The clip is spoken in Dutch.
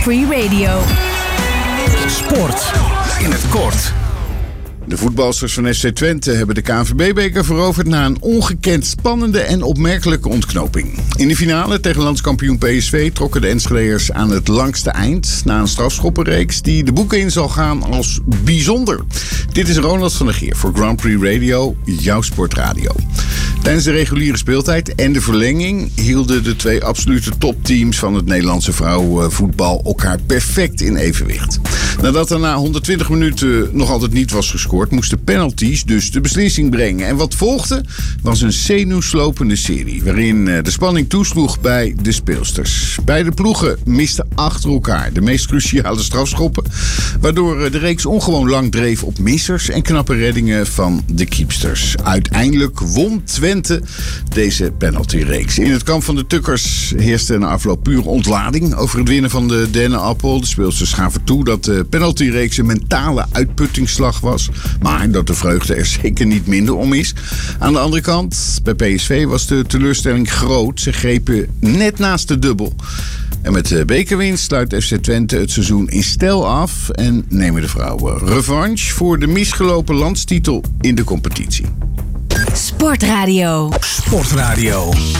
Prix Radio. Sport in het kort. De voetbalsters van FC Twente hebben de KNVB-beker veroverd na een ongekend spannende en opmerkelijke ontknoping. In de finale tegen landskampioen PSV trokken de Enschedeërs aan het langste eind na een strafschoppenreeks die de boeken in zal gaan als bijzonder. Dit is Ronald van der Geer voor Grand Prix Radio, jouw sportradio. Tijdens de reguliere speeltijd en de verlenging hielden de twee absolute topteams van het Nederlandse vrouwenvoetbal elkaar perfect in evenwicht. Nadat er na 120 minuten nog altijd niet was gescoord, moesten penalties dus de beslissing brengen. En wat volgde was een zenuwslopende serie waarin de spanning toesloeg bij de speelsters. Beide ploegen misten achter elkaar de meest cruciale strafschoppen, waardoor de reeks ongewoon lang dreef op missers en knappe reddingen van de keepsters. Uiteindelijk won Twente deze penaltyreeks. In het kamp van de Tukkers heerste na afloop pure ontlading over het winnen van de dennenappel. De speelsters gaven toe dat de penaltyreeks een mentale uitputtingsslag was, maar dat de vreugde er zeker niet minder om is. Aan de andere kant, bij PSV was de teleurstelling groot. Ze grepen net naast de dubbel. En met de bekerwinst sluit FC Twente het seizoen in stijl af en nemen de vrouwen revanche voor de misgelopen landstitel in de competitie. Sportradio. Sportradio.